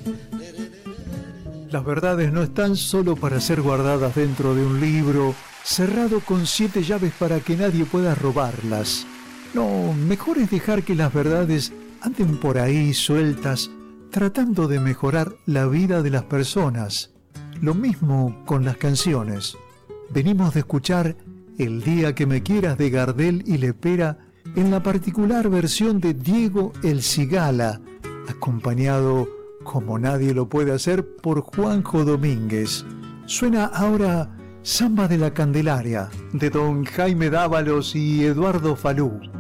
Las verdades no están solo para ser guardadas dentro de un libro, cerrado con 7 llaves para que nadie pueda robarlas. No, mejor es dejar que las verdades anden por ahí sueltas, tratando de mejorar la vida de las personas. Lo mismo con las canciones. Venimos de escuchar El día que me quieras de Gardel y Lepera en la particular versión de Diego El Cigala, acompañado, como nadie lo puede hacer, por Juanjo Domínguez. Suena ahora Samba de la Candelaria, de don Jaime Dávalos y Eduardo Falú.